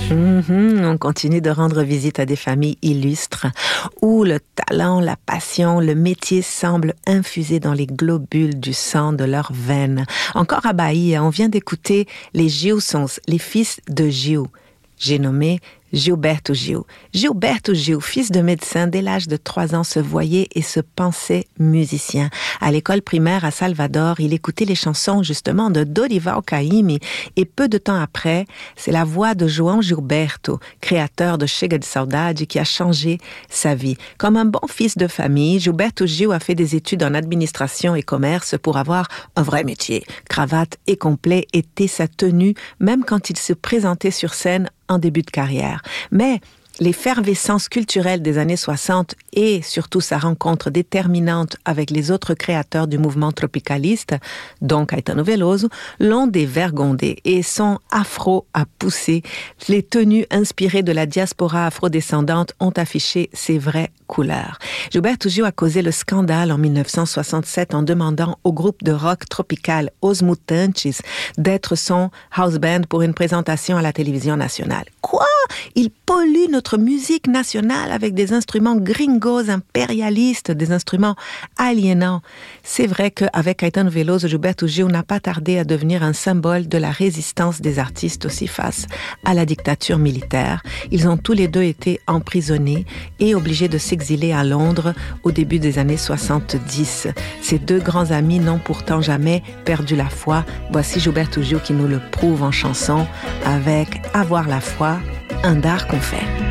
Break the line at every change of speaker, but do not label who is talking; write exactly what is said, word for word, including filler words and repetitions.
Mm-hmm. On continue de rendre visite à des familles illustres où le talent, la passion, le métier semblent infusés dans les globules du sang de leurs veines. Encore à Bahia, on vient d'écouter les Gilsons, les fils de Gil. J'ai nommé Gilberto Gil. Gilberto Gil, fils de médecin, dès l'âge de trois ans, se voyait et se pensait musicien. À l'école primaire à Salvador, il écoutait les chansons justement de Dorival Caymmi et peu de temps après, c'est la voix de João Gilberto, créateur de Chega de Saudade, qui a changé sa vie. Comme un bon fils de famille, Gilberto Gil a fait des études en administration et commerce pour avoir un vrai métier. Cravate et complet était sa tenue, même quand il se présentait sur scène en début de carrière. Mais l'effervescence culturelle des années soixante et surtout sa rencontre déterminante avec les autres créateurs du mouvement tropicaliste, dont Caetano Veloso, l'ont dévergondé et son afro a poussé. Les tenues inspirées de la diaspora afrodescendante ont affiché ses vraies couleurs. Gilberto Gil a causé le scandale en dix-neuf cent soixante-sept en demandant au groupe de rock tropical Os Mutantes d'être son house band pour une présentation à la télévision nationale. Quoi? Il pollue notre musique nationale avec des instruments gringos, impérialistes, des instruments aliénants. C'est vrai qu'avec Caetano Veloso, Gilberto Gil n'a pas tardé à devenir un symbole de la résistance des artistes aussi face à la dictature militaire. Ils ont tous les deux été emprisonnés et obligés de s'exiler à Londres au début des années soixante-dix. Ces deux grands amis n'ont pourtant jamais perdu la foi. Voici Gilberto Gil qui nous le prouve en chanson avec Avoir la foi, un dard qu'on fait.